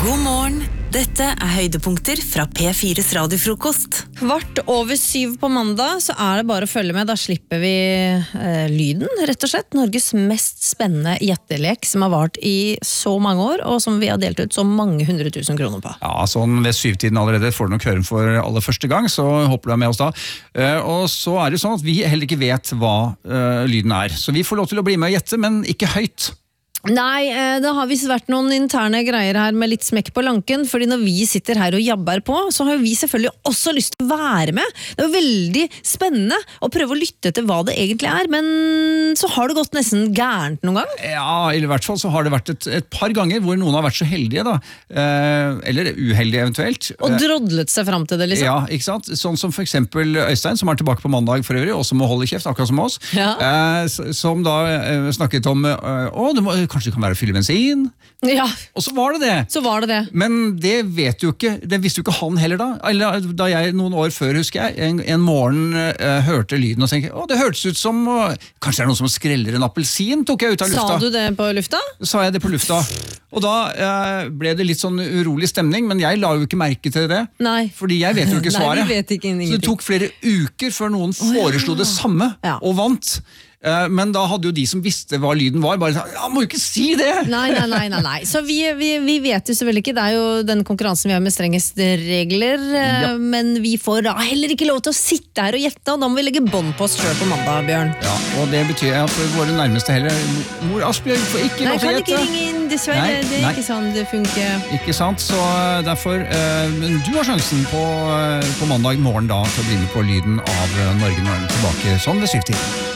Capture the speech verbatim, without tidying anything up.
God morgen, dette er høydepunkter fra P fires radiofrokost. Kvart over syv på mandag, så er det bare å følge med. Da slipper vi eh, lyden, rett og slett. Norges mest spennende gjettelek som har vart i så mange år, og som vi har delt ut så mange hundre tusen kroner på. Ja, sånn ved syvtiden allerede får du nok høre den for aller første gang, så håper du er med oss da. Eh, og så er det sånn at vi heller ikke vet hva eh, lyden er. Så vi får lov til å bli med og gjette, men ikke høyt. Nei, det har visst vært noen interne greier her med litt smekk på lanken, fordi når vi sitter her og jabber på, så har vi selvfølgelig også lyst til å være med. Det er jo veldig spennende å prøve å lytte til hva det egentlig er, men så har det gått nesten gærent noen gang. Ja, i hvert fall så har det vært et, et par ganger hvor noen har vært så heldige da, eh, eller uheldige eventuelt. Og drodlet seg frem til det, liksom. Ja, ikke sant? Sånn som for eksempel Øystein, som er tilbake på mandag for øvrig, og som må holde kjeft, akkurat som oss, Ja. eh, som da eh, snakket om, eh, å, det må kanskje det kan være å fylle bensin. Ja, Og så var det det. så var det det. Men det vet jo ikke, det visste jo ikke han heller da. Eller da jeg noen år før, husker jeg, en, en morgen uh, hørte lyden og tenkte, å, det hørtes ut som, uh, kanskje det er noen som skreller en appelsin, tok jeg ut av lufta. Sa du det på lufta? Sa jeg det på lufta. Og da uh, ble det litt sånn urolig stemning, men jeg la jo ikke merke til det. Nei. Fordi jeg vet jo ikke svaret. Nei, vi vet ikke Så det ingenting. tok flere uker før noen foreslo det samme, Ja. og vant. Men da hadde jo de som visste hva lyden var, bare sagt, ja, må jo ikke si det! Nei, nei, nei, nei, nei. Så vi, vi, vi vet jo selvfølgelig ikke. Det er jo den konkurransen vi har med strengest regler, Ja. men vi får da heller ikke lov til å sitte her og gjette, og da må vi legge bånd på oss selv på mandag, Bjørn. Ja, og det betyr at for våre nærmeste heller, mor Asbjørn får ikke Nei, lov til å kan ikke gjette. ringe inn, dessverre. Nei, Det er nei. ikke sånn det funker. Ikke sant, så derfor, eh, men du har sjansen på, eh, på mandag morgen da til å bli med på lyden av eh, Norge når den er tilbake sånn ved syvtiden.